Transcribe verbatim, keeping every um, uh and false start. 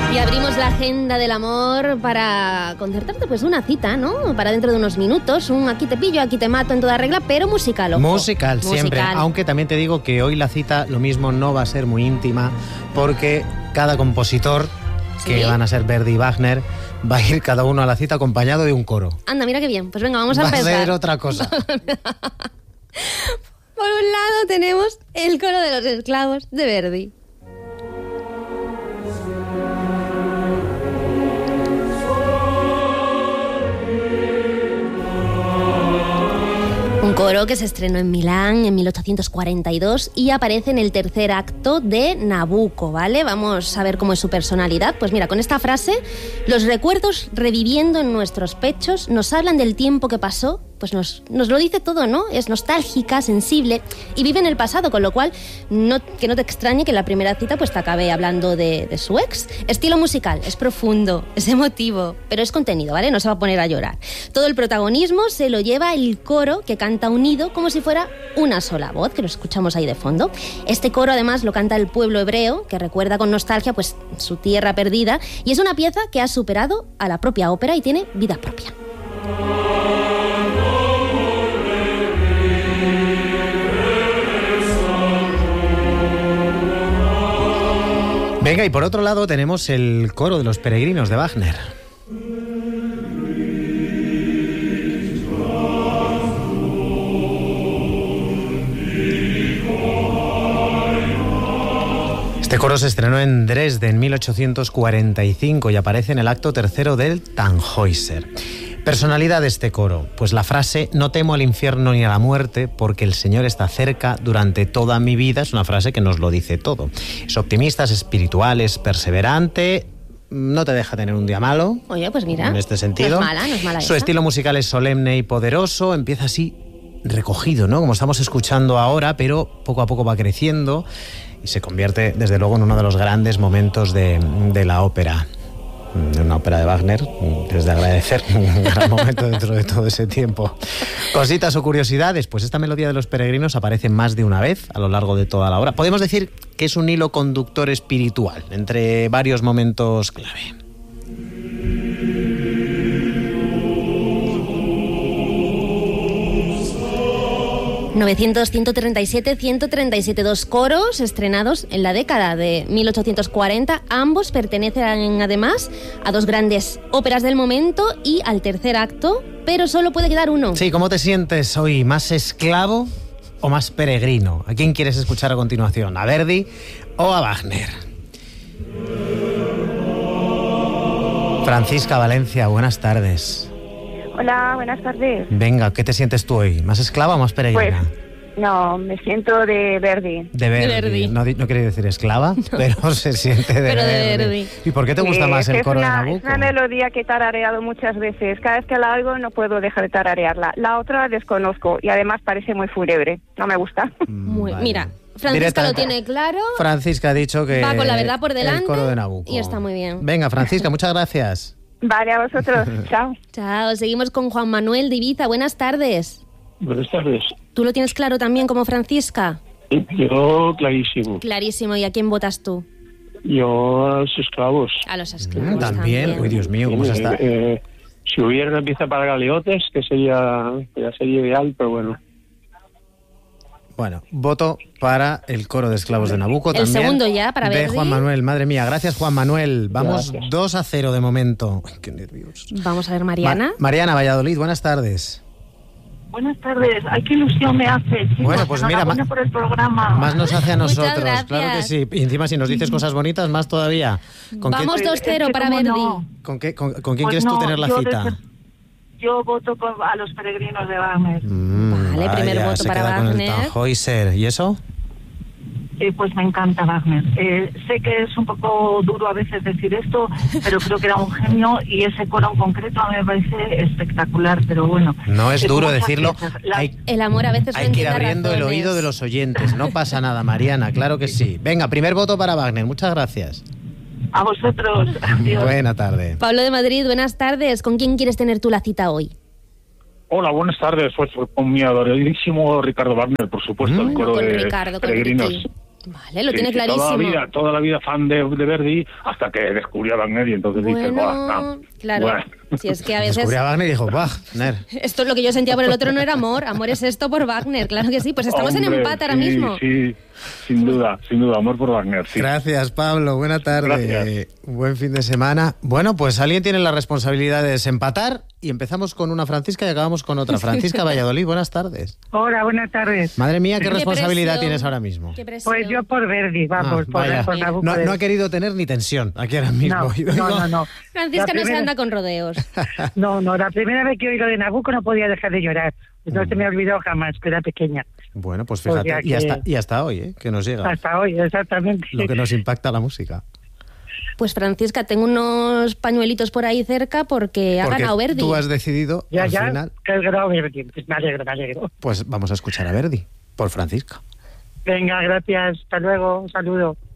Y abrimos la agenda del amor para concertarte pues una cita, ¿no? Para dentro de unos minutos, un aquí te pillo, aquí te mato en toda regla, pero musical, ojo. Musical, siempre. Musical. Aunque también te digo que hoy la cita lo mismo no va a ser muy íntima, porque cada compositor, ¿Sí? que van a ser Verdi y Wagner, va a ir cada uno a la cita acompañado de un coro. Anda, mira qué bien. Pues venga, vamos a va empezar. Va a ser otra cosa. Por un lado tenemos el coro de los esclavos de Verdi. Un coro que se estrenó en Milán en mil ochocientos cuarenta y dos y aparece en el tercer acto de Nabucco, ¿vale? Vamos a ver cómo es su personalidad. Pues mira, con esta frase, los recuerdos reviviendo en nuestros pechos nos hablan del tiempo que pasó, pues nos, nos lo dice todo, ¿no? Es nostálgica, sensible y vive en el pasado, con lo cual no, que no te extrañe que en la primera cita pues te acabe hablando de, de su ex. Estilo musical, es profundo, es emotivo, pero es contenido, ¿vale? No se va a poner a llorar. Todo el protagonismo se lo lleva el coro, que canta unido como si fuera una sola voz, que lo escuchamos ahí de fondo. Este coro además lo canta el pueblo hebreo, que recuerda con nostalgia pues su tierra perdida, y es una pieza que ha superado a la propia ópera y tiene vida propia. Venga, y por otro lado tenemos el coro de los peregrinos de Wagner. Este coro se estrenó en Dresde en mil ochocientos cuarenta y cinco y aparece en el acto tercero del Tannhäuser. Personalidad de este coro, pues la frase "no temo al infierno ni a la muerte porque el Señor está cerca durante toda mi vida" es una frase que nos lo dice todo. Es optimista, es espiritual, es perseverante, no te deja tener un día malo. Oye, pues mira, en este sentido. no es mala, no es mala Su esa. estilo musical es solemne y poderoso, empieza así recogido, ¿no? Como estamos escuchando ahora, pero poco a poco va creciendo y se convierte, desde luego, en uno de los grandes momentos de, de la ópera. De una ópera de Wagner, es de agradecer, un gran momento dentro de todo ese tiempo. Cositas o curiosidades, pues esta melodía de los peregrinos aparece más de una vez a lo largo de toda la obra. Podemos decir que es un hilo conductor espiritual entre varios momentos clave. novecientos, ciento treinta y siete, ciento treinta y siete, dos coros estrenados en la década de mil ochocientos cuarenta. Ambos pertenecen además a dos grandes óperas del momento y al tercer acto, pero solo puede quedar uno. Sí, ¿cómo te sientes hoy? ¿Más esclavo o más peregrino? ¿A quién quieres escuchar a continuación? ¿A Verdi o a Wagner? Francisca Valencia, buenas tardes. Hola, buenas tardes. Venga, ¿qué te sientes tú hoy? ¿Más esclava o más peregrina? Pues, no, me siento de Verdi. De Verdi. De Verdi. No, no quiere decir esclava, no. Pero se siente de, pero Verdi. de Verdi. ¿Y por qué te gusta Sí, más el es coro una, de Nabucco? Es una melodía que he tarareado muchas veces. Cada vez que la oigo no puedo dejar de tararearla. La otra desconozco y además parece muy fúnebre. No me gusta. Muy, Vale. Mira, Francisca Directa. lo tiene claro. Francisca ha dicho que Va con la verdad por delante el coro de Nabucco. y está muy bien. Venga, Francisca, muchas gracias. Vale, a vosotros. Chao. Chao, seguimos con Juan Manuel de Ibiza. Buenas tardes. Buenas tardes. ¿Tú lo tienes claro también como Francisca? Yo, clarísimo. Clarísimo. ¿Y a quién votas tú? Yo a los esclavos. A los esclavos Mm, también. Uy, Dios mío, ¿cómo se está? Eh, eh, si hubiera una pieza para galeotes, que sería, ya sería ideal, pero bueno. Bueno, voto para el coro de esclavos de Nabucco. El también segundo ya, para de Verdi. Juan Manuel. Madre mía, gracias Juan Manuel. Vamos Gracias. dos a cero de momento. Ay, qué nervios. Vamos a ver, Mariana. Ma- Mariana Valladolid, buenas tardes. Buenas tardes. Ay, qué ilusión me hace, chicos. Bueno, pues mira, Enhorabuena ma- por el programa. Más nos hace a Muchas nosotros, gracias. claro que sí. Y encima si nos dices cosas bonitas, más todavía. ¿Con Vamos quién, dos cero Es que para cómo Verdi. no. con qué- con- con quién Pues quieres tú no, tener la yo cita? desde- Yo voto con- a los peregrinos de Wagner. Mm, Vale, primer voto se para queda con el Wagner. Tannhäuser. ¿Y eso? Eh, pues me encanta Wagner. Eh, sé que es un poco duro a veces decir esto, pero creo que era un genio y ese coro en concreto a mí me parece espectacular, pero bueno. No es Eh, duro muchas decirlo. piezas. La- Hay, El amor a veces no hay que ir entiende abriendo el razones. oído de los oyentes. No pasa nada, Mariana, claro que sí. Venga, primer voto para Wagner. Muchas gracias. A vosotros. Adiós. Buena tarde. Pablo de Madrid, buenas tardes. ¿Con quién quieres tener tú la cita hoy? Hola, buenas tardes. Pues con mi adoradísimo Ricardo Wagner, por supuesto, Mm. el coro Con de Ricardo, con peregrinos. Ricky. Vale, lo Sí, tiene sí, clarísimo. Toda la vida, toda la vida fan de, de Verdi, hasta que descubrió a Wagner y entonces Bueno, dice, "Buah, no". claro. Bueno. Si es que a veces... Descubrí a Wagner y dijo, Wagner. Esto es lo que yo sentía por el otro, no era amor. Amor es esto por Wagner, claro que sí. Pues estamos en Hombre, empate ahora sí, mismo. Sí, sin duda, sin duda, amor por Wagner, sí. Gracias, Pablo. Buena tarde. Gracias. Buen fin de semana. Bueno, pues alguien tiene la responsabilidad de desempatar y empezamos con una Francisca y acabamos con otra. Francisca Valladolid, buenas tardes. Hola, buenas tardes. Madre mía, ¿qué, Qué responsabilidad presión. tienes ahora mismo? Qué presión. Pues yo por Verdi, vamos, Ah, por, vaya. por Nabucco no, de- no ha querido tener ni tensión aquí ahora mismo. No, Yo no, digo- no, no. Francisca La no se primera- anda con rodeos. No, no, la primera vez que oí lo de Nabucco no podía dejar de llorar. No se me ha olvidado jamás, que era pequeña. Bueno, pues O fíjate, sea y, que- hasta, y hasta hoy, ¿eh? Que nos llega Hasta hoy, exactamente. lo que nos impacta la música. Pues Francisca, tengo unos pañuelitos por ahí cerca porque ha Porque ganado Verdi. tú has decidido, Ya, al ya, final, que el grado Verdi. Pues me alegro, me alegro. pues vamos a escuchar a Verdi, por Francisca. Venga, gracias. Hasta luego. Un saludo.